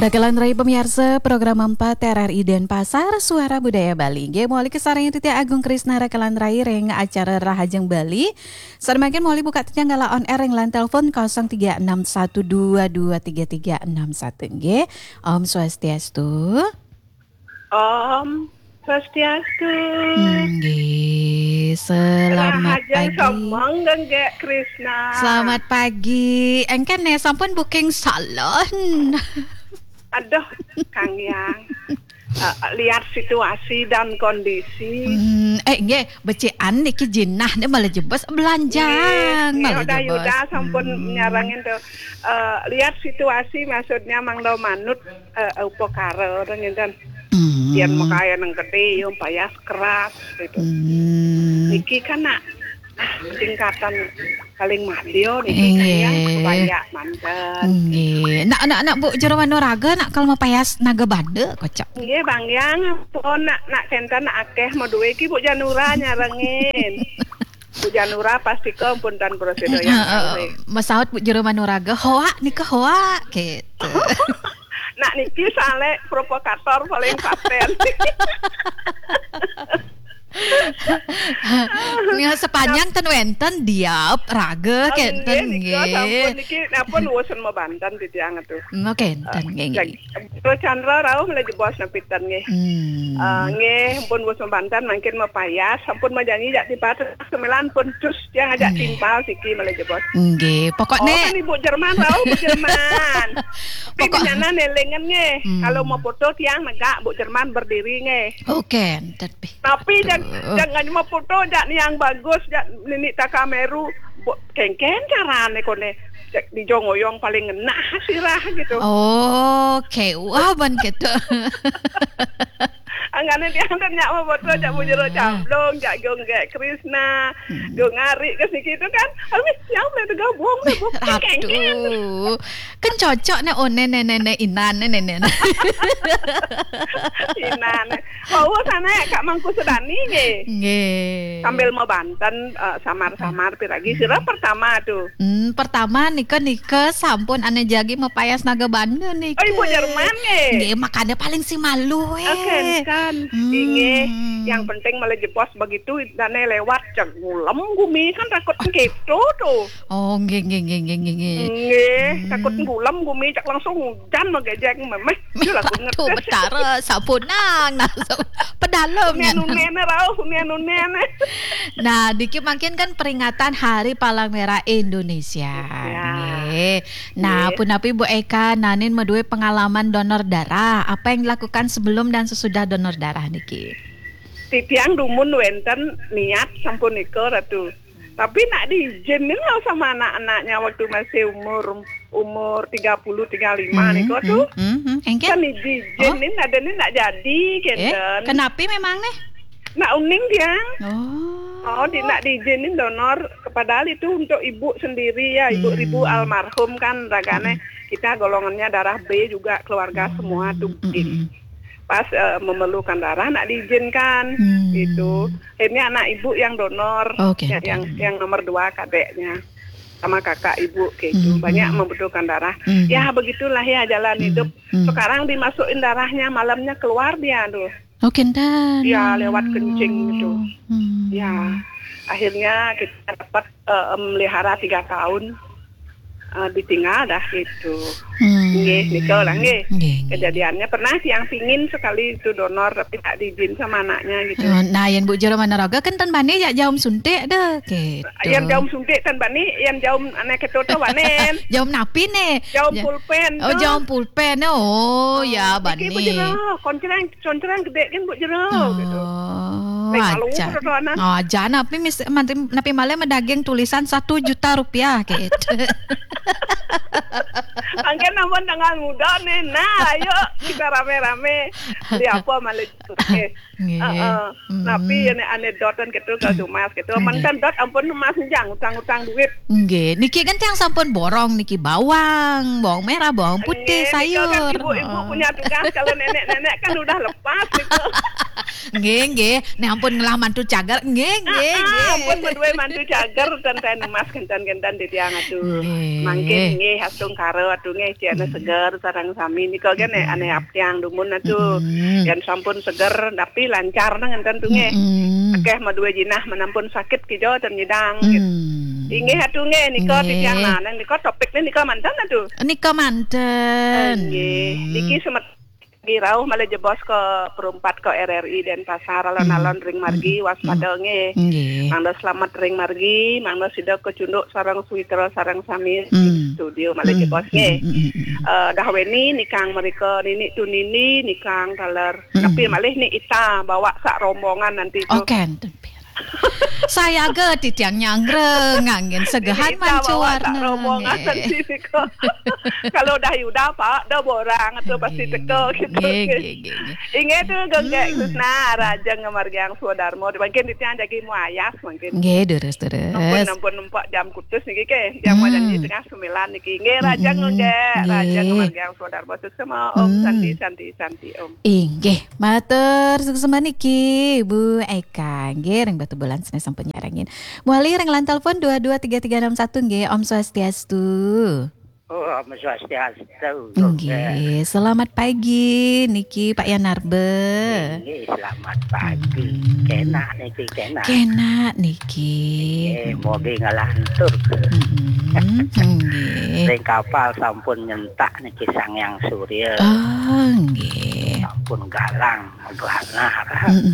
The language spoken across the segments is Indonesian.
Rekalan Rai pemirsa program 4 RRI Denpasar Suara Budaya Bali. Nggih moali kesareng Titi Agung Krisna Rekalan Rai reng acara Rahajeng Bali. Saremaken moali buka tinggala on air reng lan telepon 0361223361 nggih. Om Swastiastu. Om Swastiastu. Nggih, selamat pagi. Somong Gengge Krisna. Selamat pagi. Engken sampun booking salon. Aduh, Kang Yang. Lihat situasi dan kondisi. Nggih, becian niki jinah nih malah jebes belanjang. Malah Yuda sampun nyarangin tuh. Lihat situasi maksudnya mangdo manut upokare ngenten. Yang makaya nang gede yung payas keras gitu. Niki kan tingkatan paling madio niki kaya kebaya manten. Nggih. Nak Bu jero Manuraga nak kalau mau payas naga bande kocok. Nggih Bang Yang pun nak kenten akeh mau duwe iki Bu Janura nyarengin. Bu Janura pasti pun dan prosedur yang masaut Bu jero Manuraga hoa nika hoa gitu. Nak niki sale provokator paling paten. Nih sepanjang ten wenten diap raga kenten nggih. Niki napun wusun mau Banten titiang atuh. Kenten nggih. Pro Chandra rauh melaju bos napitan nggih. Nggih pun wusun Banten mungkin mau payas sampun majangi jak tipat semelan pun cus yang ajak timpal siki melaju bos. Nggih, pokoknya kan Ibu Jerman rauh Bu Jerman. Pokoknya nelengan nggih. Kalau mau foto tiang negak Bu Jerman berdiri nggih. Oke, tapi jangan cuma foto yang bagus nini tak kameru kengken carane kone di jongoyong paling ngena sirah gitu. Oke, wah ban gitu. Anggane dia nyak mau foto jak bujero camblong jak Gengge Krisna Gongari ke siki itu kan habis yang boleh gabung aduh kan cocok nih nenek inan nenek inan sana Kak Mangku Sedani nggih sambil mau Banten samar-samar piragi sira pertama tuh pertama nika sampun ane jagi mau payas naga Bandung nih Ibu Jerman nggih makanya paling si malu Inge yang penting malah jebos begitu dan lewat cek ngulem gumi kan takut gitu tuh. Oh nggih. Takut ngulem gumi cek langsung hujan magejek memeh lagu ngerti. Betara sapunang pedalem nene rauh nene. Nah, diki makin kan peringatan Hari Palang Merah Indonesia. Nggih. Nah, punapi Bu Eka nanin medue pengalaman donor darah. Apa yang dilakukan sebelum dan sesudah donor darah niki? Titiang dumun wenten niat sampun nika ratu. Tapi nak diizinin lah sama anak-anaknya waktu masih umur 30 35 nika tuh. Kan diizinin ada nih nak jadi kenten. Kenapa memang nih? Nak uning dia. Nak diizinin donor kepada itu untuk ibu sendiri ya, ibu almarhum kan ragane kita golongannya darah B juga keluarga semua tuh. Pas memerlukan darah nak diizinkan gitu. Akhirnya anak ibu yang donor yang nomor 2 kadeknya sama kakak ibu gitu banyak membutuhkan darah. Ya begitulah ya jalan hidup. Sekarang dimasukin darahnya malamnya keluar dia tuh. Dan ya lewat kencing gitu. Ya akhirnya kita dapat melihara 3 tahun. Ditinggal dah gitu. Nggih, kejadiannya pernah yang pingin sekali itu donor tapi tak diizin sama anaknya gitu. Nah, yang Bu Jero Manuraga kan tan bani ya jaum suntik dah gitu. Yang jaum suntik tan bani, yang jaum anak ketoto wanen. Jaum napi nih? Jaum pulpen. Oh, jaum pulpen. Oh, ya bani. Bu Jero, koncerang gede kan Bu Jero gitu. Aja napi malah medaging tulisan 1 juta rupiah gitu. Angkat namun tanggal muda nih. Nah, ayo kita rame-rame beli apa malah tapi ini anekdotan gitu kalau mas gitu. Mantan dot ampun mas jang utang duit. Nggih, niki kan yang sampun borong niki bawang merah, bawang putih, sayur. Kan ibu punya tugas kalau nenek-nenek kan udah lepas gitu. Nggih. Nek ampun ngelah mantu cagar. Nggih. Ampun berdua mantu cagar dan mas kentan di tiang atuh. Mangke nggih hastung karo atuh nggih ciana seger sareng sami nika kan ane aptiang dumun atuh yang sampun seger tapi lancar nang enten tunge akeh madue jinah menampun sakit kijo ternyidang gitu. Inggih atuh nge nika titiang lanang nika topiknya nika manten atuh. Nika manten. Nggih. Niki semet girauh malah jebos ke perumpat ke RRI Denpasar alon-alon ring margi waspada nge. Mangda selamat ring margi, mangda sida kecunduk sareng Switra sareng sami studio malah jebos nge. Dahweni nikang mereka nini tu nini nikang taler. Tapi malih ni ita bawa sak rombongan nanti tu. Oke. Saya ge titiang nyanggreng angin segehan mancuarna rombongan nanti niko. Kalau dah yuda Pak, dah borang atau pasti teko gitu. Ingat tuh gengge Kusna raja ngamargiang Sudarmo mungkin titiang jagi muayas mungkin. Nggih deres. Nampak jam kutus niki ke jam wajan di tengah 9 niki. Nggih raja ngge raja ngamargiang Sudarmo sama Om Santi Om. Inggih matur sukses niki Bu Eka nggih reng batu bulan senesang penyarangin. Muali reng lan telepon 223361 nggih Om Swastiastu. Oh, Om Swastiastu. Nggih, selamat pagi niki Pak Yanarbe. Nggih, selamat pagi. Kena niki. Moge ngalantur. Nggih. Reng kapal sampun nyentak niki Sangyang Surya. Oh, nggih. Sampun galang glanar.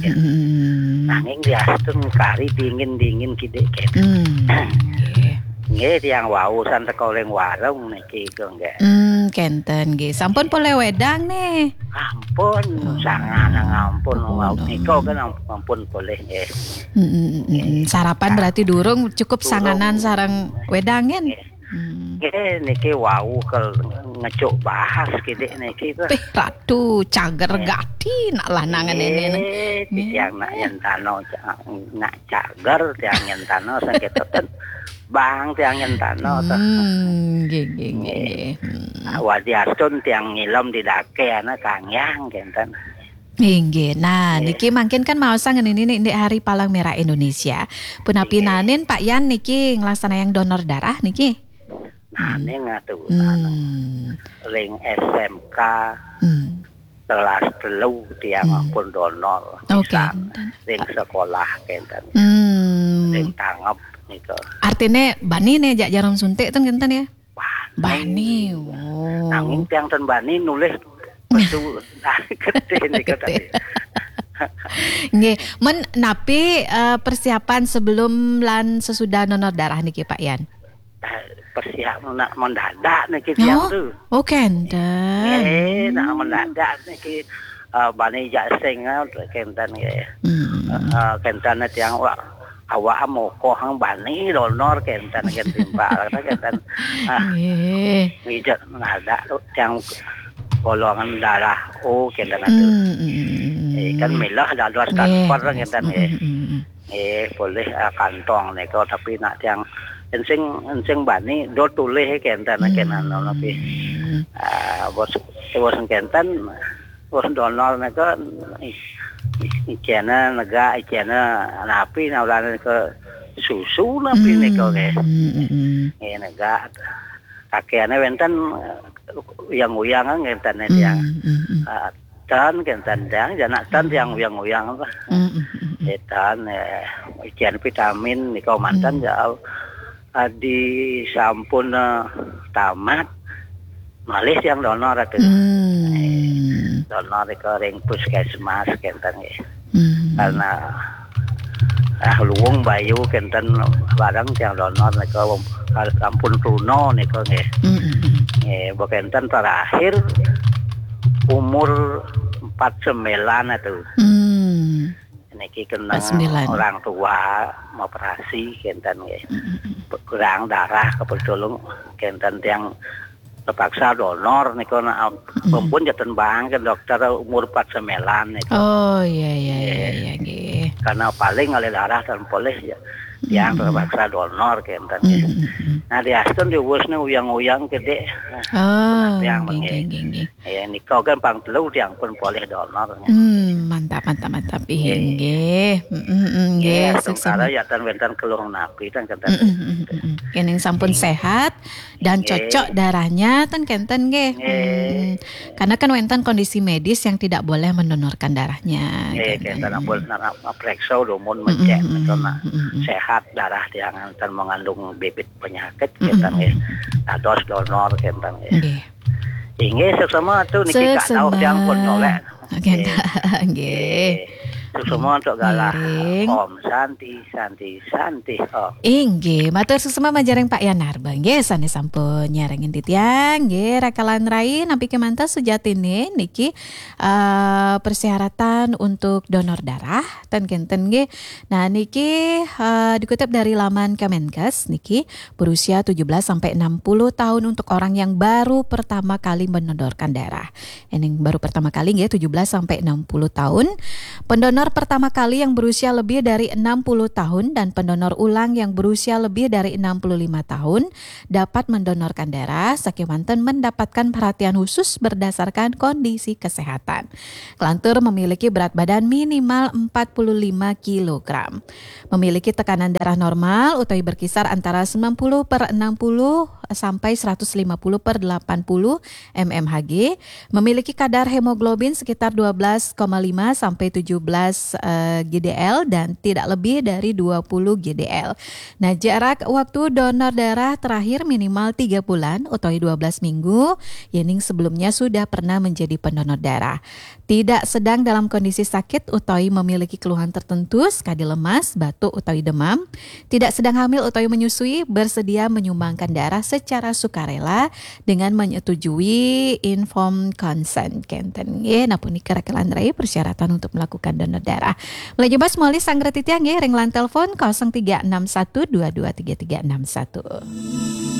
Nanging diastun kari dingin kide-kide. Nggih tiang wausan teko ling warung niki kok nggih. Kenten nggih. Sampun pole wedang nih. Ampun, sangat ngampun niko kan ampun boleh nggih. Sarapan berarti durung cukup sanganan sareng wedangen. Nggih niki wau kel ngecuk bahas kide niki tuh. Ratu cager gati nak lanangan ini. Tiang nak nyentano nak cager tiang nyentano sakit Bang tiang nyentano tuh. Nggih. Wadi astun tiang ngilom didake ana kangyang kenten. Nggih. Nah, niki mangkin kan maosa ngenini nih Hari Palang Merah Indonesia. Punapinanin Pak Yan niki ngelaksana yang donor darah niki. Nane ngatu. Ring SMK. Kelas 3 tiang pun donor. Oke. Ring sekolah kenten. Ring tanggap nika. Artinya bani nih jak jarum suntik tuh kenten ya? Bani. Nanging tiang ten bani nulis betul gede nika tadi. Nggih, men napi persiapan sebelum lan sesudah donor darah niki Pak Yan. Persiapan nak mendadak niki tiang tuh. Oh, kenten. Nak mendadak niki bani jak sing kenten nggih. Kenten tiang awak moko hang bani donor kenten timbal kenten. Nggih mendadak tiang golongan darah kenten atuh. Kan milah daluar transport kenten nggih. Boleh kantong nika tapi nak tiang encing bani do tulih kenten kenan tapi bos kenten bos donor nika ikena naga ikena napi naulane ke susu napi nika ge naga kakeane wenten yang uyang ngenten yang tan kenten yang janak tan yang uyang apa etan ikan vitamin nika mantan jauh di sampun tamat malih yang donor atuh. Donor ke ring puskesmas kenten nggih. Karena luwung bayu kenten barang yang donor nika sampun runo nika nggih. Nggih, kenten terakhir umur 49 atuh. Niki kena orang tua operasi kenten nggih. Kurang darah kebetulan kenten yang terpaksa donor niku pun jaten bang ke dokter umur 49 niku. Oh iya nggih. Karena paling oleh darah dan boleh yang terpaksa donor kenten. Nah diastun diurusna uyang-uyang gede. Oh, nggih. Ya niku kan pang telu yang pun boleh donor. mantap. Nggih. Nggih, sengsara ya tan keluh napi tan kenten. Kening sampun sehat dan cocok darahnya tan kenten nggih. Karena kan wenten kondisi medis yang tidak boleh mendonorkan darahnya. Kenten boleh periksa mun mecek sehat darah yang tan mengandung bibit penyakit kenten nggih. Dados donor kenten nggih. Inggih sesama tuh niki gak tahu yang pun nyolek. Nggih. Semua untuk galah Om Santi. Inggih, matur susema majareng Pak Yanar nggih sanes sampun nyarengin titiang nggih rakalan rai nampi kemantas sejatine niki persyaratan untuk donor darah ten kenten nggih. Nah niki dikutip dari laman Kemenkes niki berusia 17 sampai 60 tahun untuk orang yang baru pertama kali mendonorkan darah. Yang baru pertama kali nggih 17 sampai 60 tahun. Pendonor pertama kali yang berusia lebih dari 60 tahun dan pendonor ulang yang berusia lebih dari 65 tahun dapat mendonorkan darah sakewanten mendapatkan perhatian khusus berdasarkan kondisi kesehatan. Kelantur memiliki berat badan minimal 45 kg. Memiliki tekanan darah normal utawi berkisar antara 90/60 sampai 150/80 mmHg. Memiliki kadar hemoglobin sekitar 12,5 sampai 17 GDL dan tidak lebih dari 20 GDL. Nah, jarak waktu donor darah terakhir minimal 3 bulan atau 12 minggu. Yening sebelumnya sudah pernah menjadi pendonor darah. Tidak sedang dalam kondisi sakit atau memiliki keluhan tertentu, sekali lemas, batuk atau demam. Tidak sedang hamil atau menyusui, bersedia menyumbangkan darah secara sukarela dengan menyetujui informed consent. Kenten nggih napa niki rakalan rai persyaratan untuk melakukan donor darah. Mulai jebas moli sanggra titiang nggih ring lan telepon 0361223361.